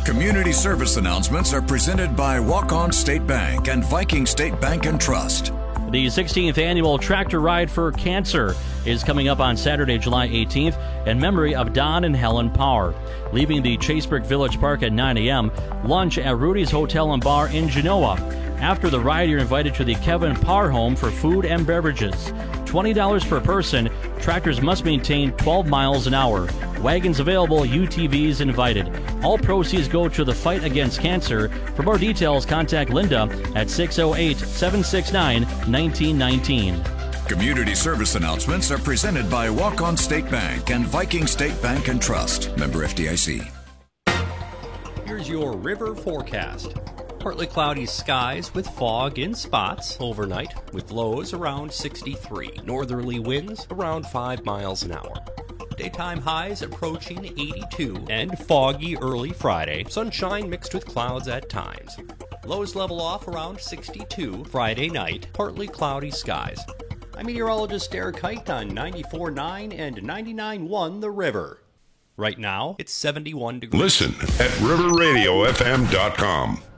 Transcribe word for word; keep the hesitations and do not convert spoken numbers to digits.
Community service announcements are presented by Walk-On State Bank and Viking State Bank and Trust. The sixteenth annual Tractor Ride for Cancer is coming up on Saturday, July eighteenth, in memory of Don and Helen Power. Leaving the Chasebrook Village Park at nine a.m., lunch at Rudy's Hotel and Bar in Genoa. After the ride, you're invited to the Kevin Parr home for food and beverages. twenty dollars per person. Tractors must maintain twelve miles an hour. Wagons available, U T Vs invited. All proceeds go to the fight against cancer. For more details, contact Linda at six oh eight, seven six nine, one nine one nine. Community service announcements are presented by Walk-On State Bank and Viking State Bank and Trust. Member F D I C. Here's your river forecast. Partly cloudy skies with fog in spots overnight, with lows around sixty-three. Northerly winds around five miles an hour. Daytime highs approaching eighty-two, and foggy early Friday. Sunshine mixed with clouds at times. Lows level off around sixty-two Friday night. Partly cloudy skies. I'm meteorologist Derek Height on ninety-four point nine and ninety-nine point one The River. Right now, it's seventy-one degrees. Listen at river radio f m dot com.